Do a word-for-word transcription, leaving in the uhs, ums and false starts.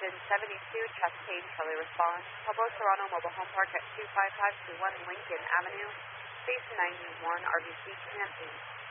Station seventy-two, Chastain, Charlie response. Pueblo Serrano Mobile Home Park at two five five two one Lincoln Avenue, Station ninety-one, R B C, Camping.